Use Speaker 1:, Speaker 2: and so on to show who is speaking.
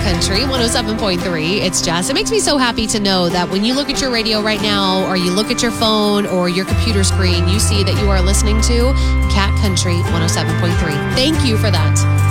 Speaker 1: Country 107.3. It's Jess. It makes me so happy to know that when you look at your radio right now, or you look at your phone or your computer screen, you see that you are listening to Cat Country 107.3. Thank you for that.